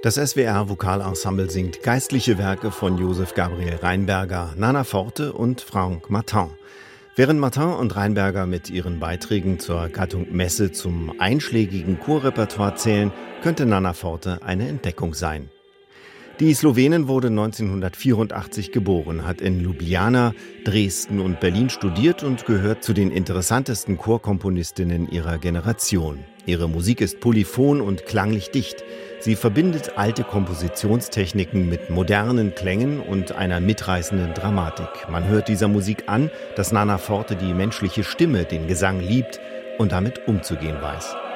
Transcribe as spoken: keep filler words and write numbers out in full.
Das S W R-Vokalensemble singt geistliche Werke von Josef Gabriel Rheinberger, Nana Forte und Franck Martin. Während Martin und Rheinberger mit ihren Beiträgen zur Gattung Messe zum einschlägigen Chorrepertoire zählen, könnte Nana Forte eine Entdeckung sein. Die Slowenin wurde neunzehnhundertvierundachtzig geboren, hat in Ljubljana, Dresden und Berlin studiert und gehört zu den interessantesten Chorkomponistinnen ihrer Generation. Ihre Musik ist polyphon und klanglich dicht. Sie verbindet alte Kompositionstechniken mit modernen Klängen und einer mitreißenden Dramatik. Man hört dieser Musik an, dass Nana Forte die menschliche Stimme, den Gesang liebt und damit umzugehen weiß.